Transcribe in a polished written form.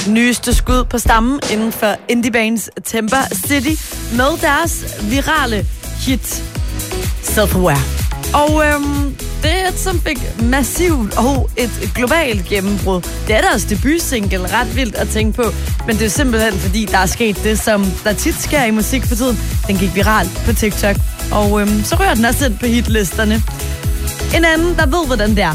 nyeste skud på stammen inden for indie-bands Temper City med deres virale hit Self-Aware. Og det, som fik massivt og et globalt gennembrud, det er deres debutsingle. Ret vildt at tænke på, men det er simpelthen fordi, der er sket det, som der tit sker i musik for tiden. Den gik viralt på TikTok, og så rører den også ind på hitlisterne. En anden, der ved, hvordan det er